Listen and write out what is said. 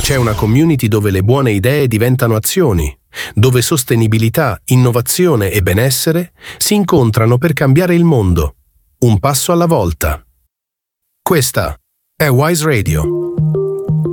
C'è una community dove le buone idee diventano azioni, dove sostenibilità, innovazione e benessere si incontrano per cambiare il mondo, un passo alla volta. Questa è Wise Radio.